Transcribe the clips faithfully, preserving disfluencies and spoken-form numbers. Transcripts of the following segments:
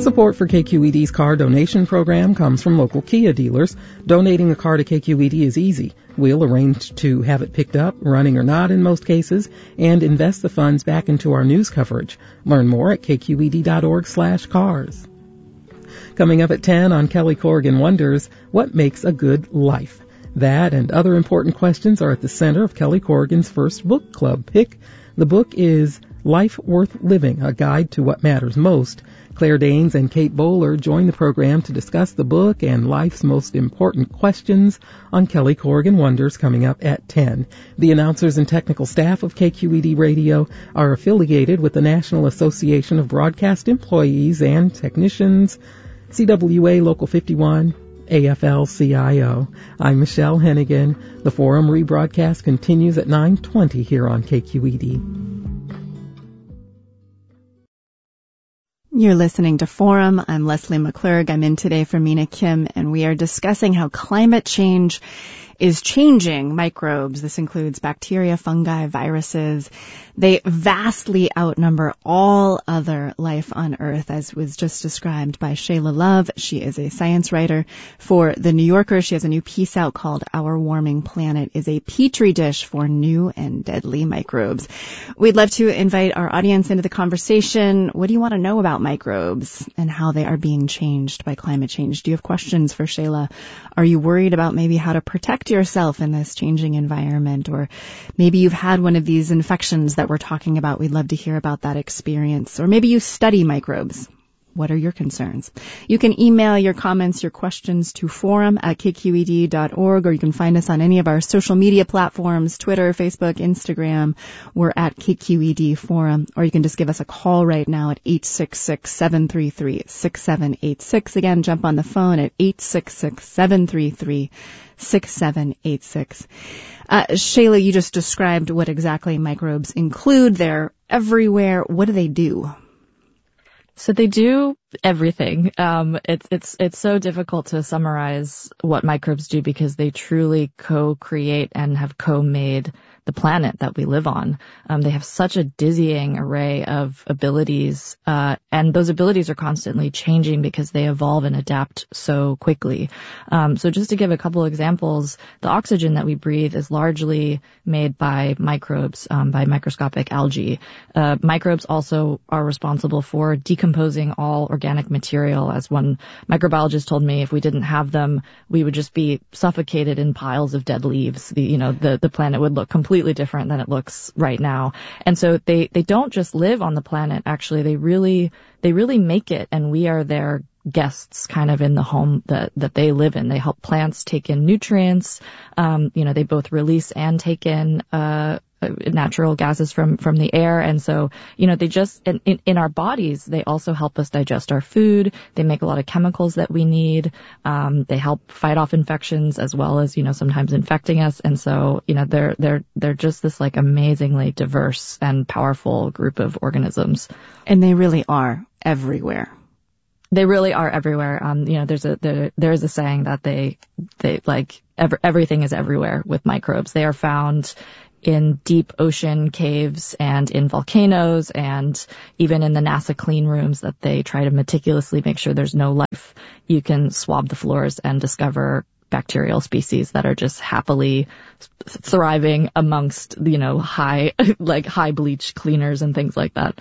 Support for K Q E D's car donation program comes from local Kia dealers. Donating a car to K Q E D is easy. We'll arrange to have it picked up, running or not in most cases, and invest the funds back into our news coverage. Learn more at k q e d dot org slash cars. Coming up at ten on Kelly Corrigan Wonders, what makes a good life? That and other important questions are at the center of Kelly Corrigan's first book club pick. The book is Life Worth Living, a guide to what matters most. Claire Danes and Kate Bowler join the program to discuss the book and life's most important questions on Kelly Corrigan Wonders coming up at ten. The announcers and technical staff of K Q E D Radio are affiliated with the National Association of Broadcast Employees and Technicians, C W A Local fifty-one, A F L C I O. I'm Michelle Hennigan. The Forum rebroadcast continues at nine twenty here on K Q E D. You're listening to Forum. I'm Leslie McClurg. I'm in today for Mina Kim, and we are discussing how climate change is changing microbes. This includes bacteria, fungi, viruses. They vastly outnumber all other life on Earth, as was just described by Shayla Love. She is a science writer for The New Yorker. She has a new piece out called Our Warming Planet is a Petri Dish for New and Deadly Microbes. We'd love to invite our audience into the conversation. What do you want to know about microbes and how they are being changed by climate change? Do you have questions for Shayla? Are you worried about maybe how to protect yourself in this changing environment? Or maybe you've had one of these infections that we're talking about. We'd love to hear about that experience. Or maybe you study microbes. What are your concerns? You can email your comments, your questions to forum at k q e d dot org, or you can find us on any of our social media platforms, Twitter, Facebook, Instagram. We're at K Q E D Forum. Or you can just give us a call right now at eight six six, seven three three, six seven eight six. Again, jump on the phone at eight six six, seven three three, six seven eight six. Uh, Shayla, you just described what exactly microbes include. They're everywhere. What do they do? So they do everything. Um, it's, it's, it's so difficult to summarize what microbes do because they truly co-create and have co-made the planet that we live on. Um, they have such a dizzying array of abilities, uh, and those abilities are constantly changing because they evolve and adapt so quickly. Um, so just to give a couple examples, the oxygen that we breathe is largely made by microbes, um, by microscopic algae. Uh, microbes also are responsible for decomposing all organic material. As one microbiologist told me, if we didn't have them, we would just be suffocated in piles of dead leaves. The, you know, the, the planet would look completely completely different than it looks right now. And so they, they don't just live on the planet. Actually, they really, they really make it. And we are their guests kind of in the home that, that they live in. They help plants take in nutrients. Um, you know, they both release and take in, uh, natural gases from, from the air. And so, you know, they just, in, in, in our bodies, they also help us digest our food. They make a lot of chemicals that we need. Um, they help fight off infections as well as, you know, sometimes infecting us. And so, you know, they're, they're, they're just this like amazingly diverse and powerful group of organisms. And they really are everywhere. They really are everywhere. Um, you know, there's a, there, there's a saying that they, they like, ever, everything is everywhere with microbes. They are found in deep ocean caves and in volcanoes and even in the NASA clean rooms that they try to meticulously make sure there's no life. You can swab the floors and discover bacterial species that are just happily thriving amongst, you know, high, like high bleach cleaners and things like that.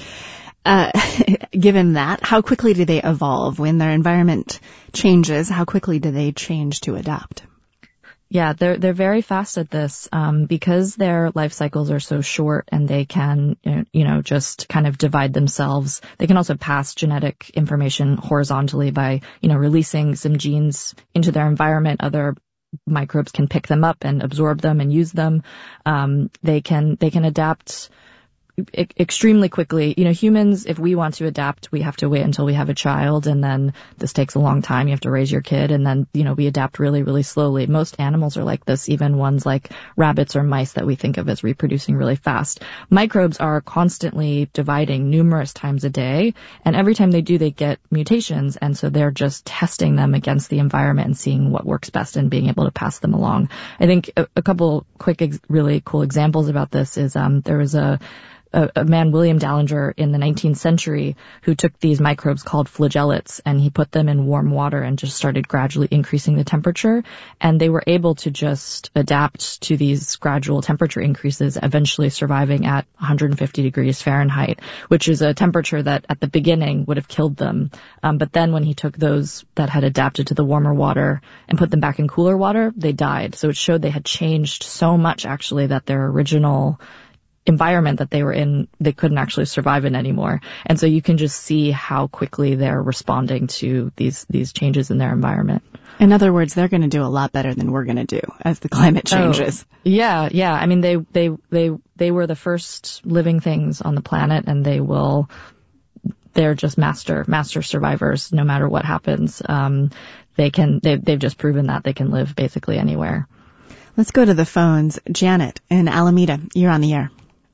Uh, given that, how quickly do they evolve when their environment changes? How quickly do they change to adapt? Yeah, they're they're very fast at this um, because their life cycles are so short, and they can you know just kind of divide themselves. They can also pass genetic information horizontally by you know releasing some genes into their environment. Other microbes can pick them up and absorb them and use them. Um, they can they can adapt extremely quickly. You know, humans, if we want to adapt, we have to wait until we have a child, and then this takes a long time. You have to raise your kid, and then, you know, we adapt really, really slowly. Most animals are like this, even ones like rabbits or mice that we think of as reproducing really fast. Microbes are constantly dividing numerous times a day, and every time they do, they get mutations, and so they're just testing them against the environment and seeing what works best and being able to pass them along. I think a, a couple quick, ex- really cool examples about this is um there was a a, a man, William Dallinger, in the nineteenth century, who took these microbes called flagellates, and he put them in warm water and just started gradually increasing the temperature. And they were able to just adapt to these gradual temperature increases, eventually surviving at one hundred fifty degrees Fahrenheit, which is a temperature that at the beginning would have killed them. Um, but then when he took those that had adapted to the warmer water and put them back in cooler water, they died. So it showed they had changed so much, actually, that their original environment that they were in, they couldn't actually survive in anymore. And so you can just see how quickly they're responding to these these changes in their environment. In other words, they're going to do a lot better than we're going to do as the climate changes. Oh, yeah, yeah. I mean, they they they they were the first living things on the planet, and they will. They're just master master survivors, no matter what happens. Um, they can. They, they've just proven that they can live basically anywhere. Let's go to the phones. Janet in Alameda, you're on the air.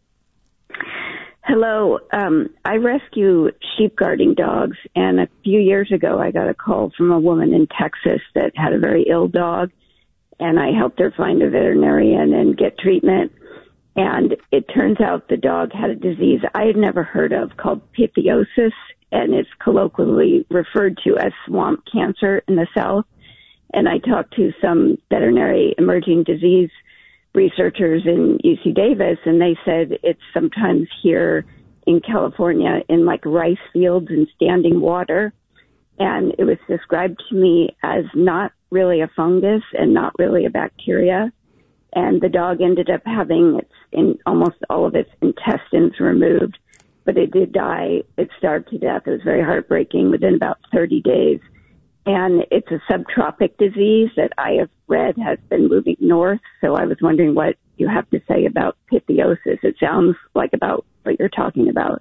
Hello. Um, I rescue sheep guarding dogs, and a few years ago I got a call from a woman in Texas that had a very ill dog, and I helped her find a veterinarian and get treatment. And it turns out the dog had a disease I had never heard of called pitheosis, and it's colloquially referred to as swamp cancer in the South. And I talked to some veterinary emerging disease researchers in U C Davis, and they said it's sometimes here in California in like rice fields and standing water. And it was described to me as not really a fungus and not really a bacteria. And the dog ended up having its in almost all of its intestines removed, but it did die. It starved to death. It was very heartbreaking within about thirty days. And it's a subtropic disease that I have read has been moving north. So I was wondering what you have to say about pitheosis. It sounds like about what you're talking about.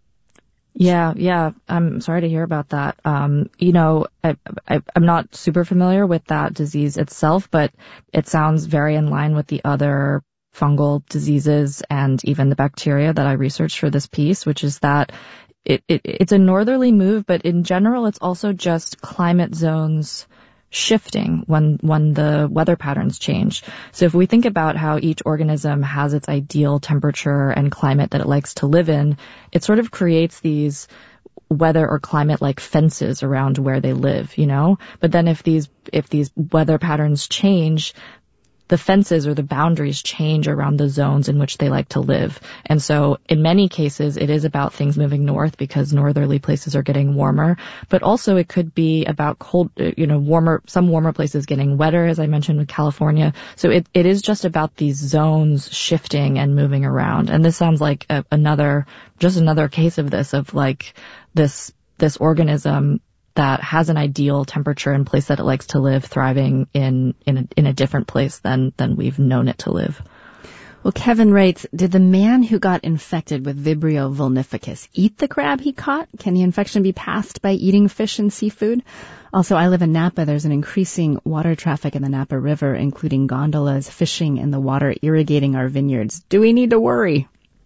Yeah, yeah. I'm sorry to hear about that. Um, you know, I, I, I'm not super familiar with that disease itself, but it sounds very in line with the other fungal diseases and even the bacteria that I researched for this piece, which is that It, it, it's a northerly move, but in general, it's also just climate zones shifting when, when the weather patterns change. So if we think about how each organism has its ideal temperature and climate that it likes to live in, it sort of creates these weather or climate like fences around where they live, you know? But then if these, if these weather patterns change, the fences or the boundaries change around the zones in which they like to live. And so in many cases, it is about things moving north because northerly places are getting warmer, but also it could be about cold, you know, warmer, some warmer places getting wetter, as I mentioned with California. So it, it is just about these zones shifting and moving around. And this sounds like a, another, just another case of this, of like this, this organism that has an ideal temperature and place that it likes to live, thriving in in a, in a different place than than we've known it to live. Well, Kevin writes, did the man who got infected with Vibrio vulnificus eat the crab he caught? Can the infection be passed by eating fish and seafood? Also, I live in Napa. There's an increasing water traffic in the Napa River, including gondolas, fishing in the water, irrigating our vineyards. Do we need to worry?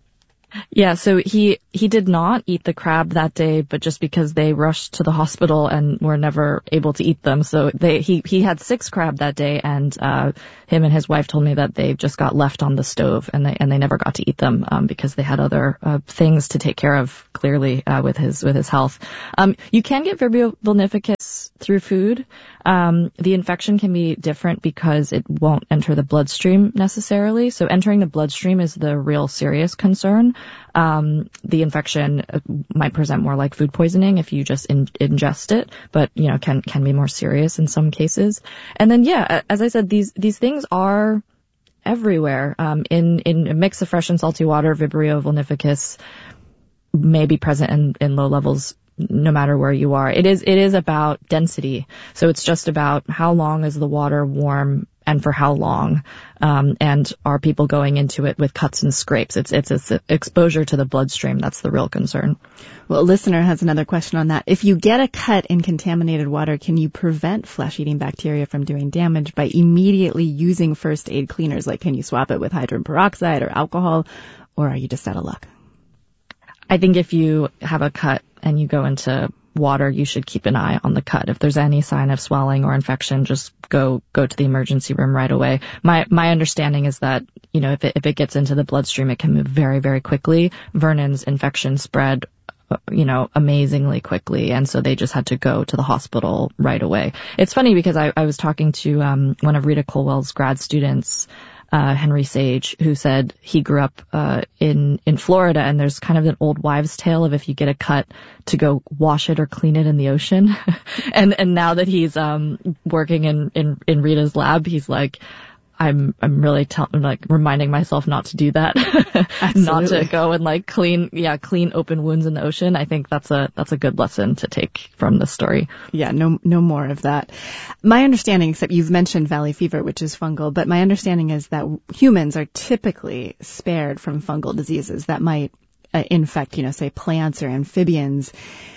Yeah, so he he did not eat the crab that day, but just because they rushed to the hospital and were never able to eat them. So they he he had six crab that day, and uh him and his wife told me that they just got left on the stove and they and they never got to eat them um because they had other uh, things to take care of, clearly, uh, with his with his health. Um you can get Vibrio vulnificus through food. Um the infection can be different because it won't enter the bloodstream necessarily. So entering the bloodstream is the real serious concern. Um, the infection might present more like food poisoning if you just in, ingest it, but, you know, can, can be more serious in some cases. And then, yeah, as I said, these, these things are everywhere. Um, in, in a mix of fresh and salty water, Vibrio vulnificus may be present in, in low levels no matter where you are. It is, it is about density. So it's just about how long is the water warm and for how long, um, and are people going into it with cuts and scrapes? It's, it's, it's exposure to the bloodstream. That's the real concern. Well, a listener has another question on that. If you get a cut in contaminated water, can you prevent flesh-eating bacteria from doing damage by immediately using first aid cleaners? Like, can you swap it with hydrogen peroxide or alcohol, or are you just out of luck? I think if you have a cut and you go into water, you should keep an eye on the cut. If there's any sign of swelling or infection, just go go to the emergency room right away. My my understanding is that, you know, if it, if it gets into the bloodstream, it can move very, very quickly. Vernon's infection spread, you know, amazingly quickly. And so they just had to go to the hospital right away. It's funny because I, I was talking to um, one of Rita Colwell's grad students, uh, Henry Sage, who said he grew up uh, in, in Florida, and there's kind of an old wives' tale of if you get a cut to go wash it or clean it in the ocean. and and now that he's um, working in, in, in Rita's lab, he's like, I'm I'm really tell, like reminding myself not to do that, not to go and like clean yeah clean open wounds in the ocean. I think that's a that's a good lesson to take from this story. Yeah, no no more of that. My understanding, except you've mentioned valley fever, which is fungal, but my understanding is that humans are typically spared from fungal diseases that might uh, infect, you know, say plants or amphibians.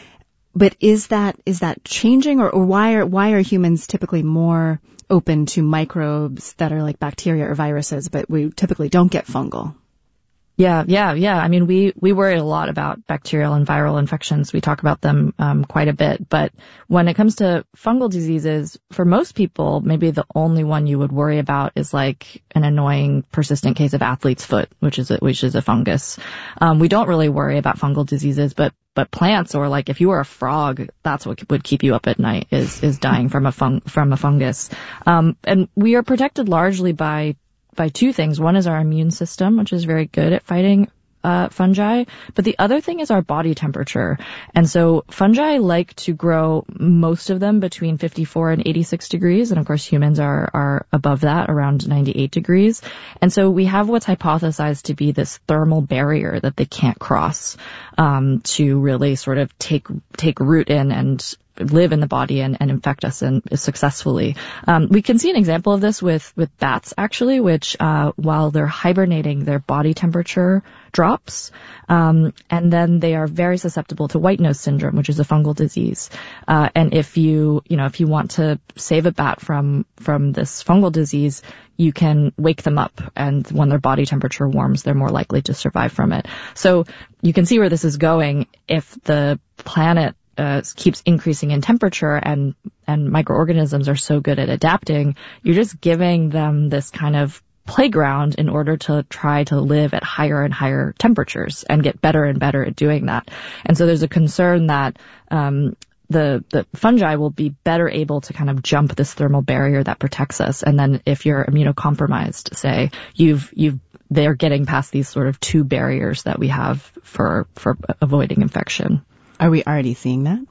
But is that is that changing, or, or why are why are humans typically more open to microbes that are like bacteria or viruses, but we typically don't get fungal? Yeah, yeah, yeah. I mean, we, we worry a lot about bacterial and viral infections. We talk about them um, quite a bit. But when it comes to fungal diseases, for most people, maybe the only one you would worry about is like an annoying, persistent case of athlete's foot, which is a, which is a fungus. Um, we don't really worry about fungal diseases, but but plants, or like if you were a frog, that's what would keep you up at night, is is dying from a fung from a fungus. Um, and we are protected largely by by two things. One is our immune system, which is very good at fighting uh, fungi, but the other thing is our body temperature. And so fungi like to grow, most of them between fifty-four and eighty-six degrees. And of course humans are, are above that, around ninety-eight degrees. And so we have what's hypothesized to be this thermal barrier that they can't cross, um, to really sort of take, take root in and live in the body and, and infect us and successfully. Um, we can see an example of this with, with bats, actually, which, uh, while they're hibernating, their body temperature drops. Um, and then they are very susceptible to white nose syndrome, which is a fungal disease. Uh, and if you, you know, if you want to save a bat from, from this fungal disease, you can wake them up, and when their body temperature warms, they're more likely to survive from it. So you can see where this is going. If the planet Uh, keeps increasing in temperature and, and microorganisms are so good at adapting, you're just giving them this kind of playground in order to try to live at higher and higher temperatures and get better and better at doing that. And so there's a concern that, um, the, the fungi will be better able to kind of jump this thermal barrier that protects us. And then if you're immunocompromised, say, you've, you've, they're getting past these sort of two barriers that we have for, for avoiding infection. Are we already seeing that?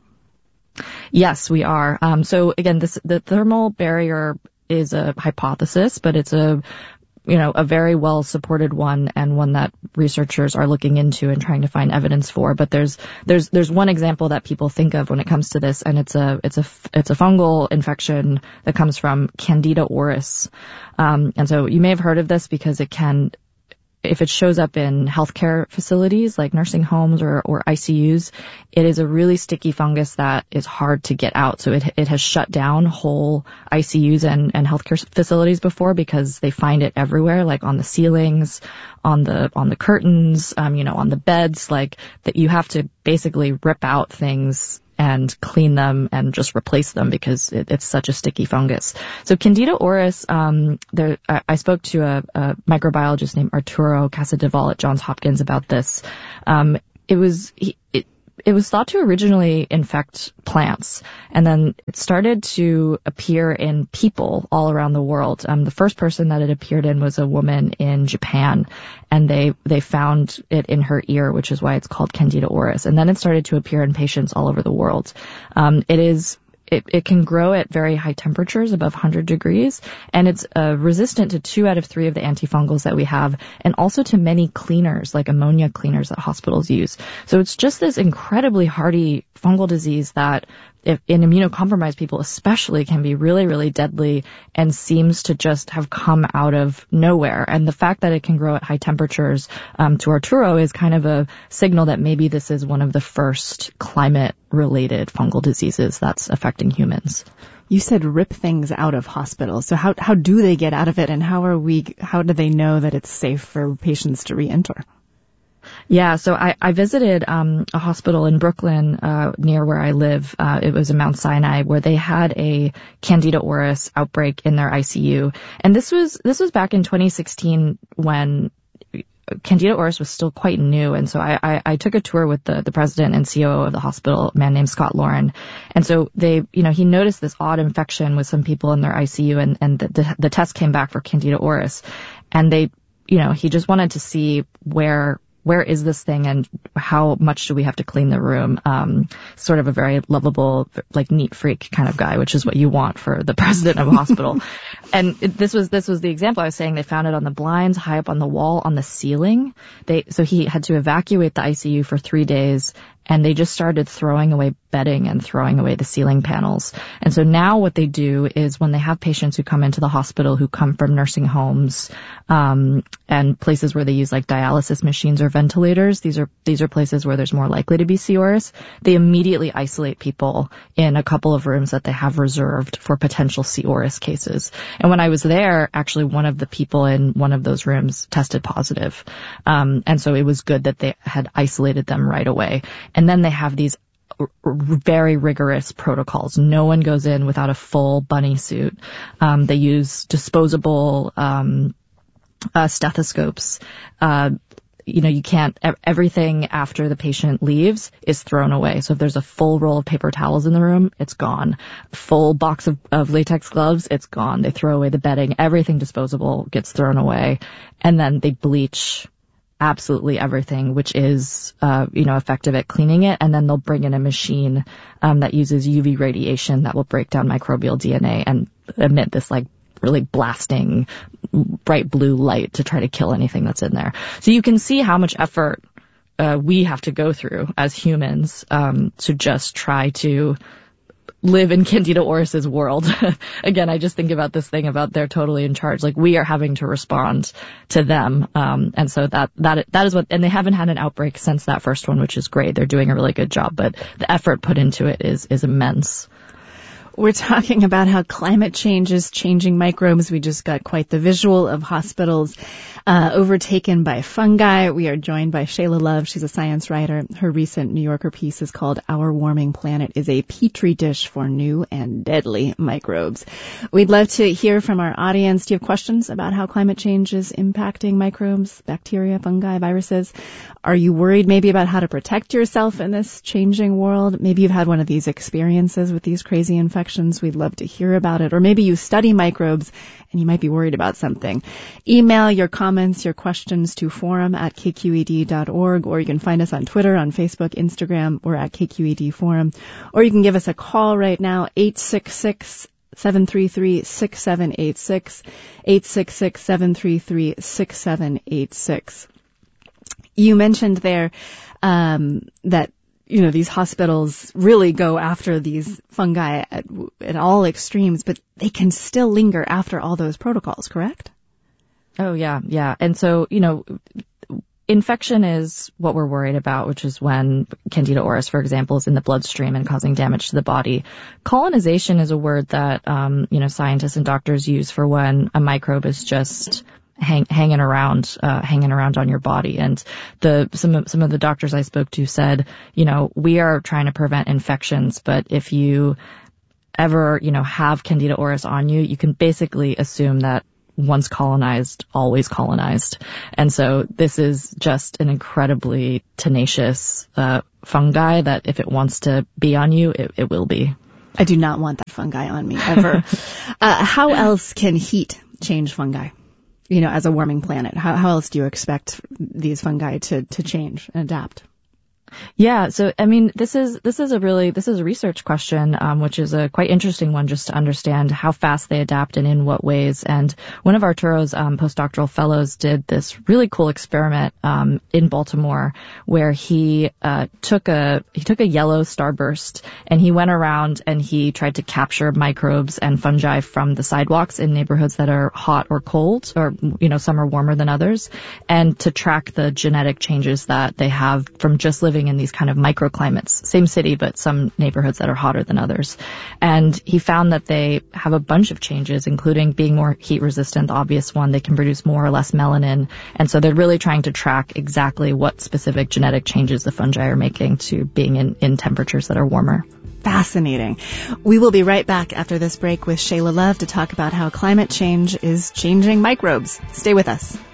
Yes, we are. Um, so again, this, the thermal barrier is a hypothesis, but it's a, you know, a very well supported one, and one that researchers are looking into and trying to find evidence for. But there's, there's, there's one example that people think of when it comes to this, and it's a, it's a, it's a fungal infection that comes from Candida auris. Um, and so you may have heard of this because it can, if it shows up in healthcare facilities like nursing homes or, or I C Us, it is a really sticky fungus that is hard to get out. So it, it has shut down whole I C Us and, and healthcare facilities before because they find it everywhere, like on the ceilings, on the, on the curtains, um, you know, on the beds, like that you have to basically rip out things and clean them and just replace them because it, it's such a sticky fungus. So Candida auris, um, there, I, I spoke to a, a microbiologist named Arturo Casadevall at Johns Hopkins about this. Um, it was, he, it, it was thought to originally infect plants, and then it started to appear in people all around the world. Um, the first person that it appeared in was a woman in Japan, and they, they found it in her ear, which is why it's called Candida auris. And then it started to appear in patients all over the world. Um, it is, It, it can grow at very high temperatures, above one hundred degrees, and it's uh, resistant to two out of three of the antifungals that we have, and also to many cleaners, like ammonia cleaners that hospitals use. So it's just this incredibly hardy fungal disease that, if in immunocompromised people especially, can be really, really deadly and seems to just have come out of nowhere. And the fact that it can grow at high temperatures, um, to Arturo, is kind of a signal that maybe this is one of the first climate-related fungal diseases that's affecting humans. You said rip things out of hospitals. So how how do they get out of it, and how are we? How do they know that it's safe for patients to re-enter? Yeah, so I, I visited um, a hospital in Brooklyn uh, near where I live. Uh, it was in Mount Sinai, where they had a Candida auris outbreak in their I C U. And this was this was back in twenty sixteen when Candida auris was still quite new. And so I, I, I took a tour with the, the president and C O O of the hospital, a man named Scott Lauren. And so they, you know, he noticed this odd infection with some people in their I C U, and, and the, the, the test came back for Candida auris. And they, you know, he just wanted to see where where is this thing and how much do we have to clean the room? Um, sort of a very lovable, like neat freak kind of guy, which is what you want for the president of a hospital. And it, this was, this was the example I was saying. They found it on the blinds, high up on the wall, on the ceiling. They, so he had to evacuate the I C U for three days. And they just started throwing away bedding and throwing away the ceiling panels. And so now what they do is when they have patients who come into the hospital who come from nursing homes, um, and places where they use like dialysis machines or ventilators, these are, these are places where there's more likely to be C. auris. They immediately isolate people in a couple of rooms that they have reserved for potential C. auris cases. And when I was there, actually one of the people in one of those rooms tested positive. Um, and so it was good that they had isolated them right away. And then they have these r- very rigorous protocols. No one goes in without a full bunny suit. Um, they use disposable um, uh, stethoscopes. Uh, you know, you can't, everything after the patient leaves is thrown away. So if there's a full roll of paper towels in the room, it's gone. Full box of, of latex gloves, it's gone. They throw away the bedding. Everything disposable gets thrown away. And then they bleach absolutely everything, which is, uh, you know, effective at cleaning it. And then they'll bring in a machine, um, that uses U V radiation that will break down microbial D N A and emit this like really blasting bright blue light to try to kill anything that's in there. So you can see how much effort, uh, we have to go through as humans, um, to just try to live in Candida auris's world. Again, I just think about this thing about they're totally in charge. Like we are having to respond to them. Um, and so that, that, that is what, and they haven't had an outbreak since that first one, which is great. They're doing a really good job, but the effort put into it is, is immense. We're talking about how climate change is changing microbes. We just got quite the visual of hospitals uh, overtaken by fungi. We are joined by Shayla Love. She's a science writer. Her recent New Yorker piece is called Our Warming Planet is a Petri Dish for New and Deadly Microbes. We'd love to hear from our audience. Do you have questions about how climate change is impacting microbes, bacteria, fungi, viruses? Are you worried maybe about how to protect yourself in this changing world? Maybe you've had one of these experiences with these crazy infections. We'd love to hear about it. Or maybe you study microbes and you might be worried about something. Email your comments, your questions to forum at k q e d dot org, or you can find us on Twitter, on Facebook, Instagram. We're at K Q E D Forum. Or you can give us a call right now, eight six six, seven three three, six seven eight six, eight six six, seven three three, six seven eight six. You mentioned there um, that you know, these hospitals really go after these fungi at, at all extremes, but they can still linger after all those protocols, correct? Oh, yeah, yeah. And so, you know, infection is what we're worried about, which is when Candida auris, for example, is in the bloodstream and causing damage to the body. Colonization is a word that, um, you know, scientists and doctors use for when a microbe is just Hang, hanging around, uh, hanging around on your body. And the, some of, some of the doctors I spoke to said, you know, we are trying to prevent infections, but if you ever, you know, have Candida auris on you, you can basically assume that once colonized, always colonized. And so this is just an incredibly tenacious, uh, fungi that if it wants to be on you, it, it will be. I do not want that fungi on me ever. uh, how else can heat change fungi? You know, as a warming planet, how, how else do you expect these fungi to, to change and adapt? Yeah. So, I mean, this is, this is a really, this is a research question, um, which is a quite interesting one just to understand how fast they adapt and in what ways. And one of Arturo's, um, postdoctoral fellows did this really cool experiment, um, in Baltimore where he, uh, took a, he took a yellow starburst and he went around and he tried to capture microbes and fungi from the sidewalks in neighborhoods that are hot or cold, or, you know, some are warmer than others, and to track the genetic changes that they have from just living living in these kind of microclimates, same city, but some neighborhoods that are hotter than others. And he found that they have a bunch of changes, including being more heat resistant, the obvious one. They can produce more or less melanin. And so they're really trying to track exactly what specific genetic changes the fungi are making to being in, in temperatures that are warmer. Fascinating. We will be right back after this break with Shayla Love to talk about how climate change is changing microbes. Stay with us.